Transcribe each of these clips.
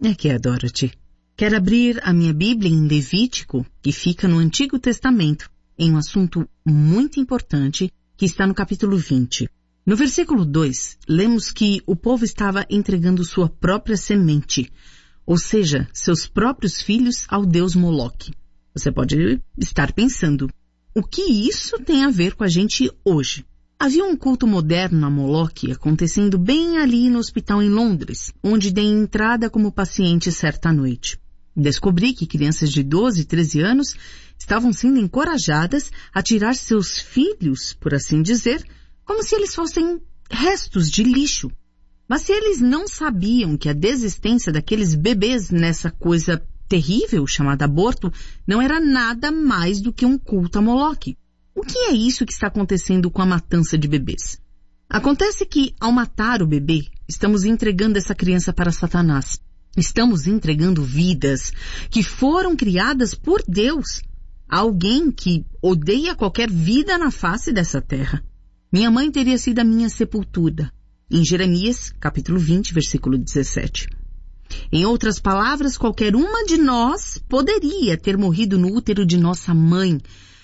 Aqui é a Dorothy. Quero abrir a minha Bíblia em Levítico, que fica no Antigo Testamento, em um assunto muito importante que está no capítulo 20. No versículo 2, lemos que o povo estava entregando sua própria semente, ou seja, seus próprios filhos ao deus Moloque. Você pode estar pensando, o que isso tem a ver com a gente hoje? Havia um culto moderno a Moloque acontecendo bem ali no hospital em Londres, onde dei entrada como paciente certa noite. Descobri que crianças de 12 e 13 anos estavam sendo encorajadas a tirar seus filhos, por assim dizer, como se eles fossem restos de lixo. Mas se eles não sabiam que a desistência daqueles bebês nessa coisa terrível chamada aborto não era nada mais do que um culto a Moloque. O que é isso que está acontecendo com a matança de bebês? Acontece que, ao matar o bebê, estamos entregando essa criança para Satanás. Estamos entregando vidas que foram criadas por Deus a alguém que odeia qualquer vida na face dessa terra. Minha mãe teria sido a minha sepultura, em Jeremias, capítulo 20, versículo 17. Em outras palavras, qualquer uma de nós poderia ter morrido no útero de nossa mãe,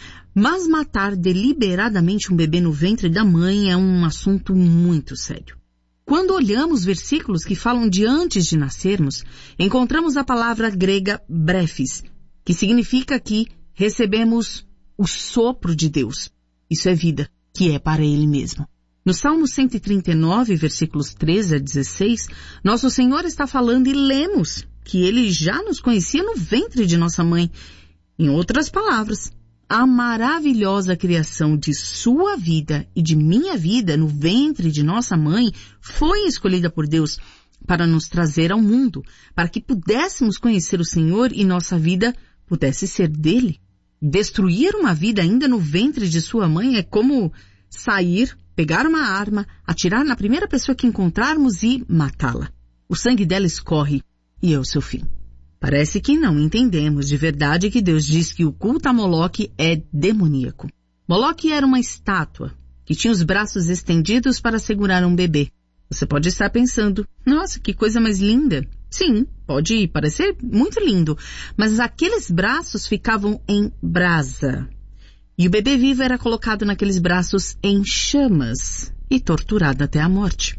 mas matar deliberadamente um bebê no ventre da mãe é um assunto muito sério. Quando olhamos versículos que falam de antes de nascermos, encontramos a palavra grega brephis, que significa que recebemos o sopro de Deus. Isso é vida, que é para Ele mesmo. No Salmo 139, versículos 13 a 16, nosso Senhor está falando e lemos que Ele já nos conhecia no ventre de nossa mãe. Em outras palavras, a maravilhosa criação de sua vida e de minha vida no ventre de nossa mãe foi escolhida por Deus para nos trazer ao mundo, para que pudéssemos conhecer o Senhor e nossa vida pudesse ser dele. Destruir uma vida ainda no ventre de sua mãe é como sair, pegar uma arma, atirar na primeira pessoa que encontrarmos e matá-la. O sangue dela escorre e é o seu fim. Parece que não entendemos de verdade que Deus diz que o culto a Moloque é demoníaco. Moloque era uma estátua que tinha os braços estendidos para segurar um bebê. Você pode estar pensando, nossa, que coisa mais linda. Sim, pode parecer muito lindo, mas aqueles braços ficavam em brasa. E o bebê vivo era colocado naqueles braços em chamas e torturado até a morte.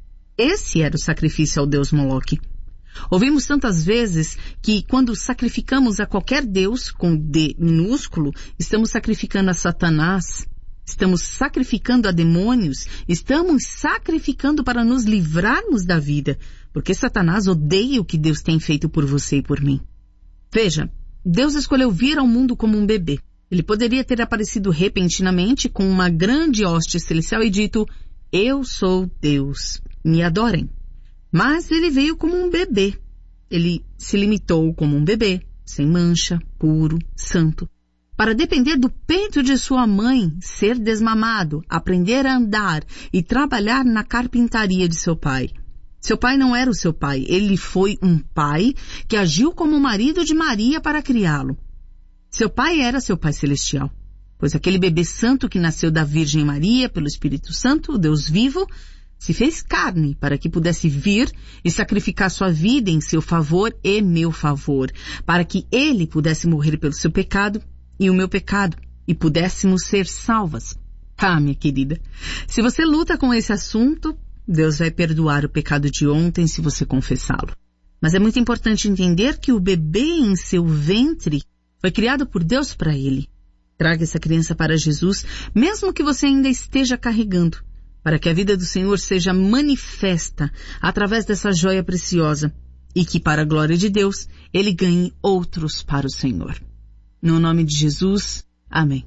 Esse era o sacrifício ao deus Moloque. Ouvimos tantas vezes que quando sacrificamos a qualquer deus, com D minúsculo, estamos sacrificando a Satanás, estamos sacrificando a demônios, estamos sacrificando para nos livrarmos da vida, porque Satanás odeia o que Deus tem feito por você e por mim. Veja, Deus escolheu vir ao mundo como um bebê. Ele poderia ter aparecido repentinamente com uma grande hoste celestial e dito, eu sou Deus, me adorem. Mas ele veio como um bebê. Ele se limitou como um bebê, sem mancha, puro, santo, para depender do peito de sua mãe, ser desmamado, aprender a andar e trabalhar na carpintaria de seu pai. Seu pai não era o seu pai, ele foi um pai que agiu como o marido de Maria para criá-lo. Seu pai era seu pai celestial, pois aquele bebê santo que nasceu da Virgem Maria pelo Espírito Santo, o Deus vivo, se fez carne para que pudesse vir e sacrificar sua vida em seu favor e meu favor, para que ele pudesse morrer pelo seu pecado e o meu pecado, e pudéssemos ser salvas. Ah, minha querida, se você luta com esse assunto, Deus vai perdoar o pecado de ontem se você confessá-lo. Mas é muito importante entender que o bebê em seu ventre foi criado por Deus para ele. Traga essa criança para Jesus, mesmo que você ainda esteja carregando, para que a vida do Senhor seja manifesta através dessa joia preciosa e que, para a glória de Deus, Ele ganhe outros para o Senhor. No nome de Jesus, amém.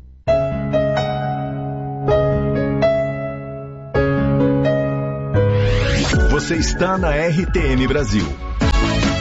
Você está na RTM Brasil.